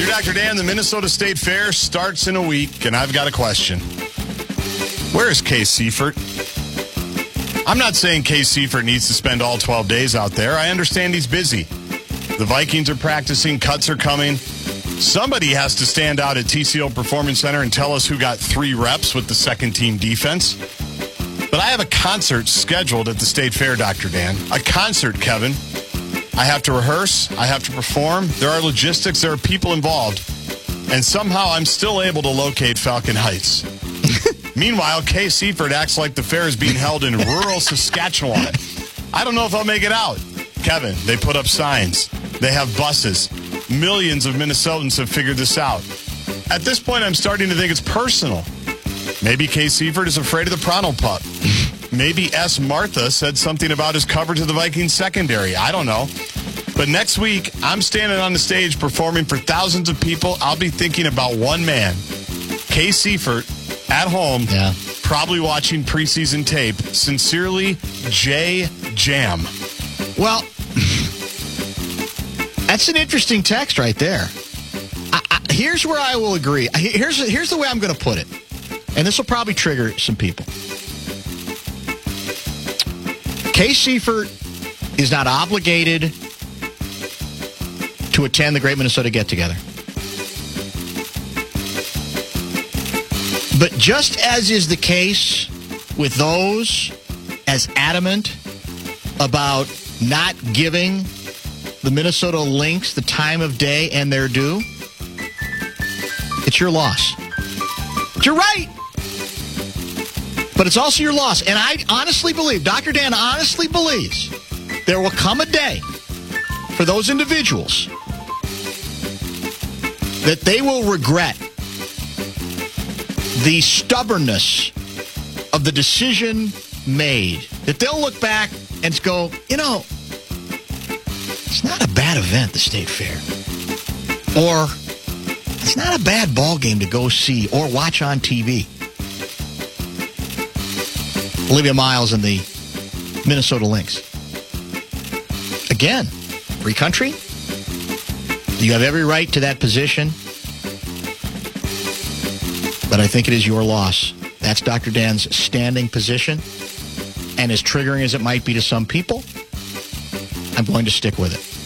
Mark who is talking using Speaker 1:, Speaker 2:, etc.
Speaker 1: Dr. Dan. The Minnesota State Fair starts in a week, and I've got a question. Where is Case Seifert? I'm not saying Case Seifert needs to spend all 12 days out there. I understand he's busy. The Vikings are practicing. Cuts are coming. Somebody has to stand out at TCO Performance Center and tell us who got 3 reps with the second-team defense. But I have a concert scheduled at the State Fair, Dr. Dan. A concert, Kevin. I have to rehearse. I have to perform. There are logistics. There are people involved. And somehow I'm still able to locate Falcon Heights. Meanwhile, Case Seifert acts like the fair is being held in rural Saskatchewan. I don't know if I'll make it out. Kevin, they put up signs. They have buses. Millions of Minnesotans have figured this out. At this point, I'm starting to think it's personal. Maybe Case Seifert is afraid of the Pronto Pup. Maybe S. Martha said something about his coverage of the Vikings secondary. I don't know. But next week, I'm standing on the stage performing for thousands of people. I'll be thinking about one man, Case Seifert, at home, probably watching preseason tape. Sincerely, J. Jam.
Speaker 2: Well, that's an interesting text right there. Here's where I will agree. Here's the way I'm going to put it. And this will probably trigger some people. Case Seifert is not obligated to attend the Great Minnesota Get-Together. But just as is the case with those as adamant about not giving the Minnesota Lynx the time of day and their due, it's your loss. You're right. But it's also your loss. And I honestly believe, Dr. Dan honestly believes, there will come a day for those individuals that they will regret the stubbornness of the decision made. That they'll look back and go, it's not a bad event, the State Fair. Or it's not a bad ball game to go see or watch on TV. Olivia Miles and the Minnesota Lynx. Again, free country. You have every right to that position. But I think it is your loss. That's Dr. Dan's standing position. And as triggering as it might be to some people, I'm going to stick with it.